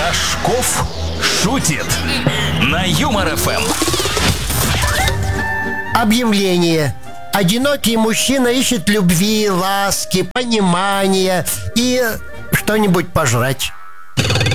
Рожков шутит на Юмор ФМ. Объявление. Одинокий мужчина ищет любви, ласки, понимания и что-нибудь пожрать.